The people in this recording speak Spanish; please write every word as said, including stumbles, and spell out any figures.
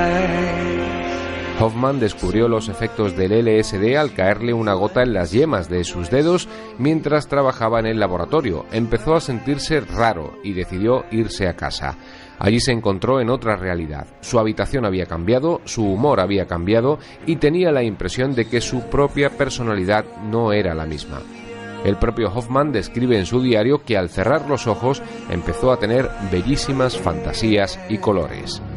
Hoffman descubrió los efectos del L S D al caerle una gota en las yemas de sus dedos mientras trabajaba en el laboratorio. Empezó a sentirse raro y decidió irse a casa. Allí se encontró en otra realidad. Su habitación había cambiado, su humor había cambiado y tenía la impresión de que su propia personalidad no era la misma. El propio Hoffman describe en su diario que al cerrar los ojos empezó a tener bellísimas fantasías y colores.